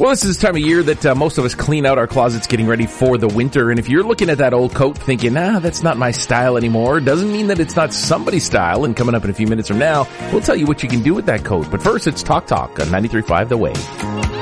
Well, this is the time of year that most of us clean out our closets getting ready for the winter. And if you're looking at that old coat thinking, that's not my style anymore, doesn't mean that it's not somebody's style. And coming up in a few minutes from now, we'll tell you what you can do with that coat. But first, it's Talk on 93.5 The Wave.